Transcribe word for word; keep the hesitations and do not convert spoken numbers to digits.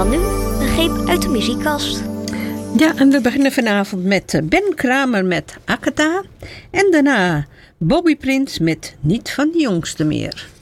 Nu een greep uit de muziekkast. Ja, en we beginnen vanavond met Ben Kramer met Akata. En daarna Bobby Prins met Niet van de Jongste meer.